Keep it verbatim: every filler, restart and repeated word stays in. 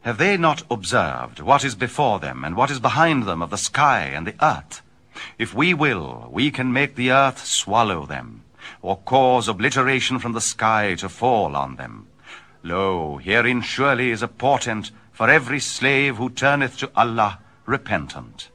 Have they not observed what is before them and what is behind them of the sky and the earth? If we will, we can make the earth swallow them, or cause obliteration from the sky to fall on them. Lo, herein surely is a portent for every slave who turneth to Allah repentant.